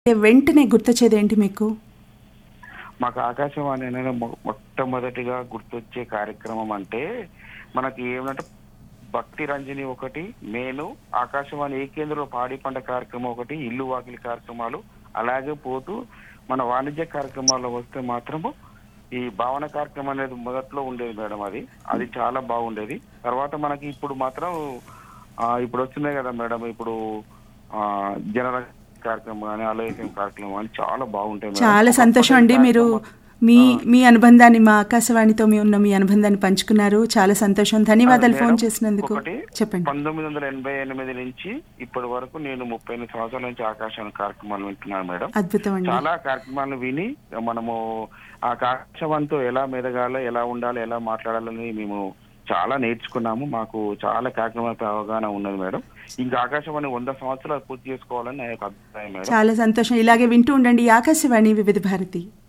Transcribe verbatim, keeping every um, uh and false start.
వెంటనే గుర్తొచ్చేది ఏంటి మీకు? మాకు ఆకాశవాణి అనేది మొ- మొట్టమొదటిగా గుర్తొచ్చే కార్యక్రమం అంటే మనకి ఏమంటే భక్తి రంజని ఒకటి, నేను ఆకాశవాణి ఏ కేంద్రంలో పాడి పంట కార్యక్రమం ఒకటి, ఇల్లు వాకిలి కార్యక్రమాలు, అలాగే పోతూ మన వాణిజ్య కార్యక్రమాల్లో వస్తే మాత్రము ఈ భావన కార్యక్రమం అనేది మొదట్లో ఉండేది మేడం. అది అది చాలా బాగుండేది. తర్వాత మనకి ఇప్పుడు మాత్రం ఆ, ఇప్పుడు వస్తున్నాయి కదా మేడం, ఇప్పుడు ఆ జనర కార్యక్రమం కానీ ఆలోచన కార్యక్రమం కానీ చాలా బాగుంటాయి మేడం. చాలా సంతోషం అండి. ఒకప్పటి మీరు కార్యక్రమం- మీ ఆ. మీ అనుబంధాన్ని మా ఆకాశవాణితో మీ ఉన్న మీ అనుబంధాన్ని పంచుకున్నారు. చాలా సంతోషం. ధన్యవాదాలు ఫోన్ మేడం, చేసినందుకు. ఒకటి చెప్పండి. పంతొమ్మిది వందల ఎనభై ఎనిమిది నుంచి ఇప్పటి వరకు నేను ముప్పై ఎనిమిది సంవత్సరాల నుంచి ఆకాశవాణి కార్యక్రమాలు వింటున్నాను మేడం. అద్భుతం అండి. చాలా కార్యక్రమాలను విని మనము ఆ ఆకాశవాణితో ఎలా మెదగాలో, ఎలా ఉండాలి, ఎలా మాట్లాడాలని మేము చాలా నేర్చుకున్నాము. మాకు చాలా కార్యక్రమాలపై అవగాహన ఉన్నది మేడం. ఇంకా ఆకాశవాణి వంద సంవత్సరాలు పూర్తి చేసుకోవాలని నా యొక్క అభిప్రాయం మేడం. చాలా సంతోషం. ఇలాగే వింటూ ఉండండి ఆకాశవాణి వివిధ భారతి.